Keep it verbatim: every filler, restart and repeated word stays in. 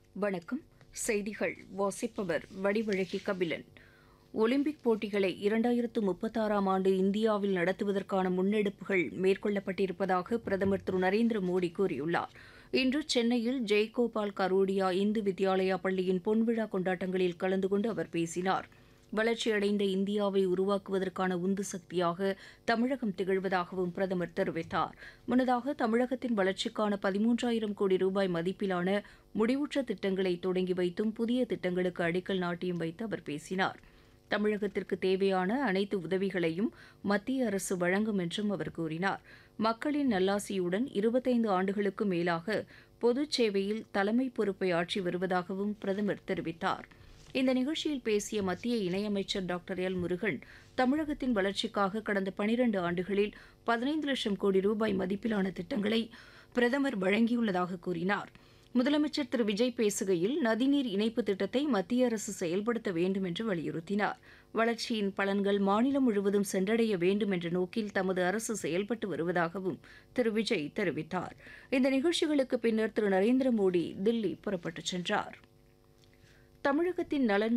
வணக்கம். செய்திகள் வாசிப்பவர் வடிவழகி கபிலன். ஒலிம்பிக் போட்டிகளை இரண்டாயிரத்து முப்பத்தாறாம் ஆண்டு இந்தியாவில் நடத்துவதற்கான முன்னெடுப்புகள் மேற்கொள்ளப்பட்டிருப்பதாக பிரதமர் திரு நரேந்திர மோடி கூறியுள்ளார். இன்று சென்னையில் ஜெய்கோபால் கரோடியா இந்து வித்யாலயா பள்ளியின் பொன்விழா கொண்டாட்டங்களில் கலந்து கொண்டு அவர் பேசினார். வளர்ச்சியடைந்த இந்தியாவை உருவாக்குவதற்கான உந்து சக்தியாக தமிழகம் திகழ்வதாகவும் பிரதமர் தெரிவித்தார். முன்னதாக தமிழகத்தின் வளர்ச்சிக்கான பதிமூன்றாயிரம் கோடி ரூபாய் மதிப்பிலான முடிவுற்ற திட்டங்களை தொடங்கி வைத்தும் புதிய திட்டங்களுக்கு அடிக்கல் நாட்டியும் வைத்து அவர் பேசினார். தமிழகத்திற்கு தேவையான அனைத்து உதவிகளையும் மத்திய அரசு வழங்கும் என்றும் அவர் கூறினார். மக்களின் நல்லாசியுடன் இருபத்தைந்து ஆண்டுகளுக்கும் மேலாக பொதுச் சேவையில் தலைமை பொறுப்பை ஆற்றி வருவதாகவும் பிரதமர் தெரிவித்தார். இந்த நிகழ்ச்சியில் பேசிய மத்திய இணையமைச்சர் டாக்டர் எல் முருகன், தமிழகத்தின் வளர்ச்சிக்காக கடந்த பனிரண்டு ஆண்டுகளில் பதினைந்து லட்சம் கோடி ரூபாய் மதிப்பிலான திட்டங்களை பிரதமர் வழங்கியுள்ளதாக கூறினார். முதலமைச்சர் திரு விஜய் பேசுகையில் நதிநீர் இணைப்பு திட்டத்தை மத்திய அரசு செயல்படுத்த வேண்டும் என்று வலியுறுத்தினார். வளர்ச்சியின் பலன்கள் மாநிலம் முழுவதும் சென்றடைய வேண்டும் என்ற நோக்கில் தமது அரசு செயல்பட்டு வருவதாகவும் திரு விஜய் தெரிவித்தார். இந்த நிகழ்ச்சிகளுக்கு பின்னர் திரு நரேந்திர மோடி தில்லி புறப்பட்டுச் சென்றார். தமிழகத்தின் நலன்